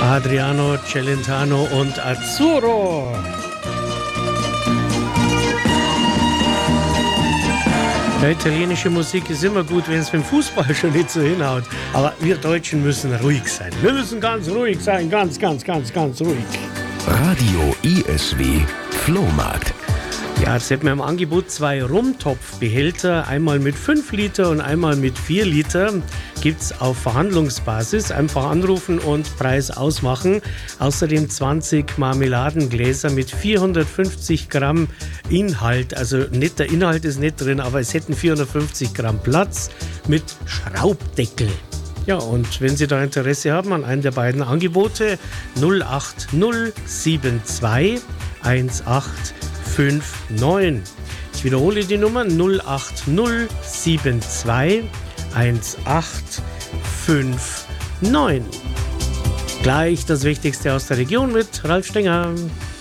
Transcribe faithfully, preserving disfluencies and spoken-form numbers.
Adriano Celentano und Azzurro. Ja, italienische Musik ist immer gut, wenn es mit dem Fußball schon nicht so hinhaut. Aber wir Deutschen müssen ruhig sein. Wir müssen ganz ruhig sein, ganz, ganz, ganz, ganz ruhig. Radio I S W Flohmarkt. Ja, jetzt hätten wir im Angebot zwei Rumtopfbehälter, einmal mit fünf Liter und einmal mit vier Liter. Gibt es auf Verhandlungsbasis. Einfach anrufen und Preis ausmachen. Außerdem zwanzig Marmeladengläser mit vierhundertfünfzig Gramm Inhalt. Also nicht der Inhalt ist nicht drin, aber es hätten vierhundertfünfzig Gramm Platz mit Schraubdeckel. Ja, und wenn Sie da Interesse haben an einem der beiden Angebote, null acht null sieben zwei eins acht fünf neun. Ich wiederhole die Nummer null acht null sieben zwei eins acht fünf neun. Gleich das Wichtigste aus der Region mit Ralf Stenger.